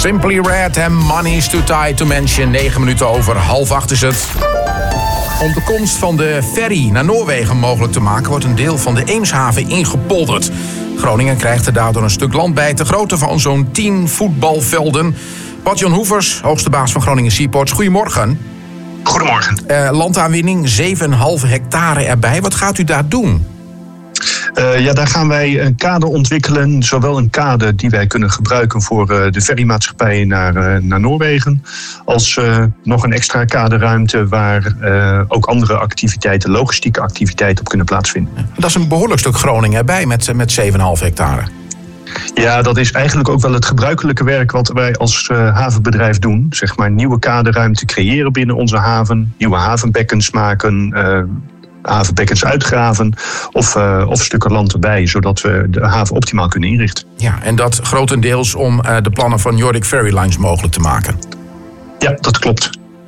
Simply Red en Money's Too Tight to Mention. 9 minuten over 7:30 is het. Om de komst van de ferry naar Noorwegen mogelijk te maken wordt een deel van de Eemshaven ingepolderd. Groningen krijgt er daardoor een stuk land bij ter grootte van zo'n 10 voetbalvelden. Bart-Jan Hoevers, hoogste baas van Groningen Seaports. Goedemorgen. Goedemorgen. Landaanwinning, 7,5 hectare erbij. Wat gaat u daar doen? Daar gaan wij een kade ontwikkelen. Zowel een kade die wij kunnen gebruiken voor de ferrymaatschappijen naar Noorwegen. Als nog een extra kaderuimte waar ook andere activiteiten, logistieke activiteiten op kunnen plaatsvinden. Dat is een behoorlijk stuk Groningen erbij met 7,5 hectare. Ja, dat is eigenlijk ook wel het gebruikelijke werk wat wij als havenbedrijf doen. Zeg maar nieuwe kaderuimte creëren binnen onze haven. Nieuwe havenbekkens maken. Havenbekkens uitgraven of stukken land erbij, zodat we de haven optimaal kunnen inrichten. Ja, en dat grotendeels om de plannen van Nordic Ferry Lines mogelijk te maken. Ja, dat klopt.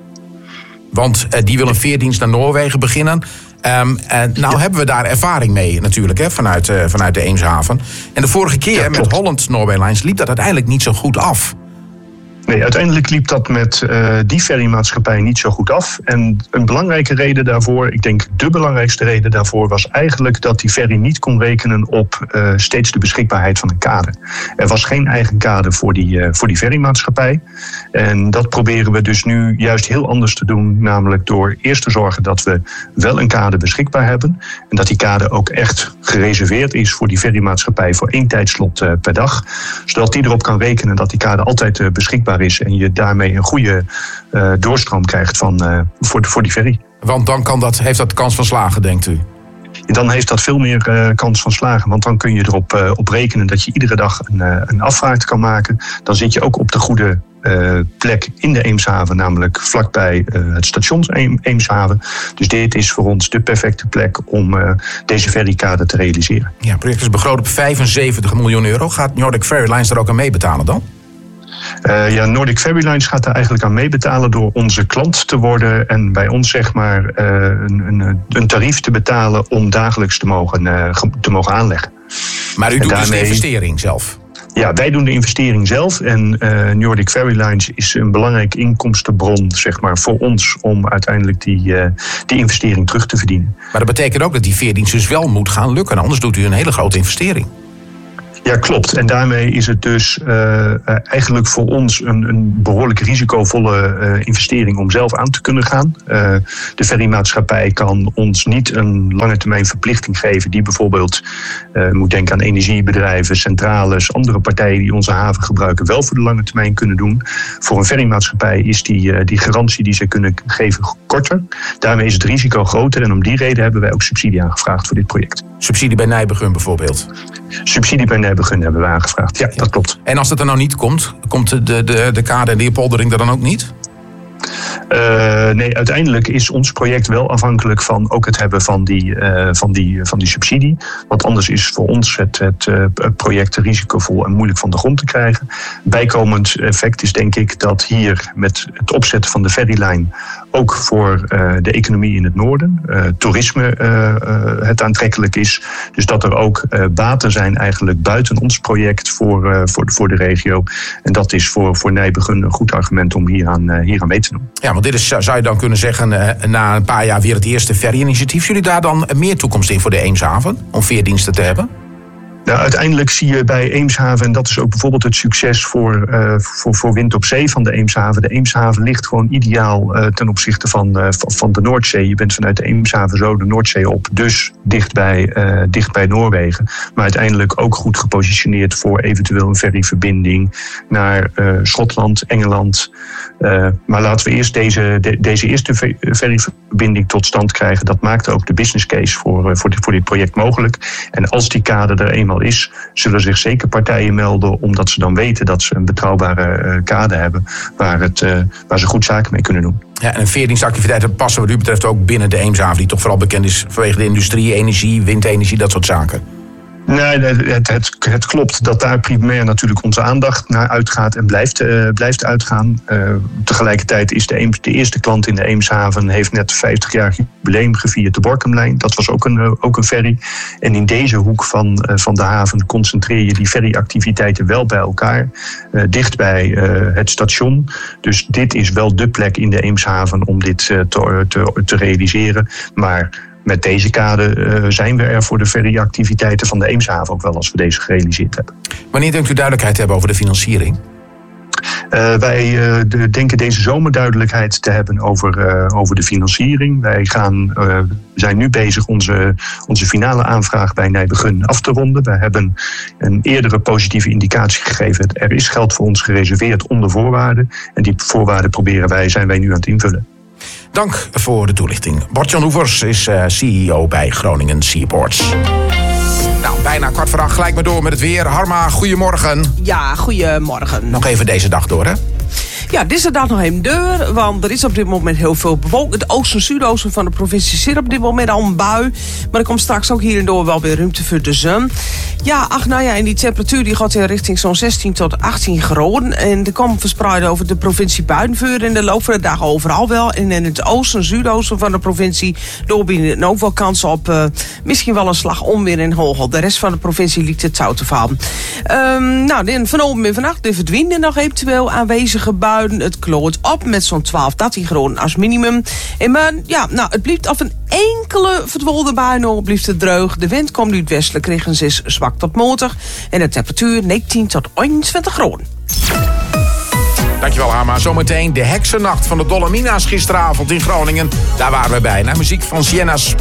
Want die wil een veerdienst naar Noorwegen beginnen. Hebben we daar ervaring mee natuurlijk, hè, vanuit de Eemshaven. En de vorige keer met Holland Norway Lines liep dat uiteindelijk niet zo goed af. Nee, uiteindelijk liep dat met die ferrymaatschappij niet zo goed af. En een belangrijke reden daarvoor, ik denk de belangrijkste reden daarvoor, was eigenlijk dat die ferry niet kon rekenen op steeds de beschikbaarheid van een kade. Er was geen eigen kade voor die ferrymaatschappij. En dat proberen we dus nu juist heel anders te doen. Namelijk door eerst te zorgen dat we wel een kade beschikbaar hebben. En dat die kade ook echt gereserveerd is voor die ferrymaatschappij voor 1 tijdslot per dag. Zodat die erop kan rekenen dat die kade altijd beschikbaar is en je daarmee een goede doorstroom krijgt voor die ferry. Want dan heeft dat kans van slagen, denkt u? Dan heeft dat veel meer kans van slagen. Want dan kun je erop op rekenen dat je iedere dag een afvaart kan maken. Dan zit je ook op de goede plek in de Eemshaven, namelijk vlakbij het station Eemshaven. Dus dit is voor ons de perfecte plek om deze ferrykade te realiseren. Ja, het project is begroot op 75 miljoen euro. Gaat Nordic Ferry Lines daar ook aan meebetalen dan? Nordic Ferry Lines gaat daar eigenlijk aan meebetalen door onze klant te worden en bij ons zeg maar een tarief te betalen om dagelijks te mogen aanleggen. Maar u doet dus de investering zelf? Ja, wij doen de investering zelf en Nordic Ferry Lines is een belangrijke inkomstenbron zeg maar, voor ons om uiteindelijk die investering terug te verdienen. Maar dat betekent ook dat die veerdienst dus wel moet gaan lukken, anders doet u een hele grote investering. Ja, klopt. En daarmee is het dus eigenlijk voor ons een behoorlijk risicovolle investering om zelf aan te kunnen gaan. De ferrymaatschappij kan ons niet een lange termijn verplichting geven die bijvoorbeeld, moet denken aan energiebedrijven, centrales, andere partijen die onze haven gebruiken, wel voor de lange termijn kunnen doen. Voor een ferrymaatschappij is die garantie die ze kunnen geven korter. Daarmee is het risico groter en om die reden hebben wij ook subsidie aangevraagd voor dit project. Subsidie bij Nijbegun bijvoorbeeld? Subsidie bij Nijbegun hebben we aangevraagd. Ja, dat klopt. En als dat er nou niet komt, komt de kade en de inpoldering er dan ook niet? Nee, uiteindelijk is ons project wel afhankelijk van ook het hebben van die subsidie. Want anders is voor ons het project risicovol en moeilijk van de grond te krijgen. Bijkomend effect is denk ik dat hier met het opzetten van de ferrylijn ook voor de economie in het noorden, toerisme het aantrekkelijk is. Dus dat er ook baten zijn eigenlijk buiten ons project voor de regio. En dat is voor Nijbegun een goed argument om hier aan mee te doen. Ja, want dit is, zou je dan kunnen zeggen, na een paar jaar weer het eerste ferry-initiatief. Jullie daar dan meer toekomst in voor de Eemshaven, om veerdiensten te hebben? Nou, uiteindelijk zie je bij Eemshaven, en dat is ook bijvoorbeeld het succes voor wind op zee van de Eemshaven. De Eemshaven ligt gewoon ideaal ten opzichte van de Noordzee. Je bent vanuit de Eemshaven zo de Noordzee op, dus dicht bij Noorwegen. Maar uiteindelijk ook goed gepositioneerd voor eventueel een ferryverbinding naar Schotland, Engeland. Maar laten we eerst deze eerste ferryverbinding tot stand krijgen. Dat maakt ook de business case voor dit project mogelijk. En als die kade er eenmaal is, zullen zich zeker partijen melden, omdat ze dan weten dat ze een betrouwbare kade hebben waar ze goed zaken mee kunnen doen. Ja, en veerdienstactiviteiten passen wat u betreft ook binnen de Eemshaven, die toch vooral bekend is vanwege de industrie, energie, windenergie, dat soort zaken. Nee, het klopt dat daar primair natuurlijk onze aandacht naar uitgaat en blijft uitgaan. Tegelijkertijd is de eerste klant in de Eemshaven heeft net 50 jaar jubileum gevierd, de Borkumlijn. Dat was ook een ferry. En in deze hoek van de haven concentreer je die ferryactiviteiten wel bij elkaar, dicht bij het station. Dus dit is wel de plek in de Eemshaven om dit te realiseren. Maar met deze kade zijn we er voor de ferryactiviteiten van de Eemshaven ook wel als we deze gerealiseerd hebben. Wanneer denkt u duidelijkheid te hebben over de financiering? Wij denken deze zomer duidelijkheid te hebben over de financiering. Wij zijn nu bezig onze finale aanvraag bij Nijbegun af te ronden. We hebben een eerdere positieve indicatie gegeven. Er is geld voor ons gereserveerd onder voorwaarden. En die voorwaarden zijn wij nu aan het invullen. Dank voor de toelichting. Bart-Jan Hoevers is CEO bij Groningen Seaports. Nou, bijna 7:15. Gelijk maar door met het weer. Harma, goedemorgen. Ja, goedemorgen. Nog even deze dag door, hè? Ja, dit is de dag nog even deur, want er is op dit moment heel veel bewolking. Het oosten en zuidoosten van de provincie zit op dit moment al een bui. Maar er komt straks ook hier en door wel weer ruimte voor de zon. Ja, en die temperatuur die gaat in richting zo'n 16 tot 18 graden. En er komt verspreid over de provincie buitenvuur in de loop van de dag overal wel. En in het oosten en zuidoosten van de provincie doorbieden ook wel kans op misschien wel een slag onweer in Hogel. De rest van de provincie liegt het zout te vallen. Vanavond en vannacht verdwijnen nog eventueel aanwezige buien. Het kloot op met zo'n 12, 13 graden als minimum. En het blijft af een enkele verdwolde bui nog blijft het droog. De wind komt uit westelijk richting is zwak tot matig. En de temperatuur 19 tot 21 graden. Dankjewel, Hama. Zometeen de heksennacht van de Dolomina's gisteravond in Groningen. Daar waren we bij. Naar muziek van Sienna's.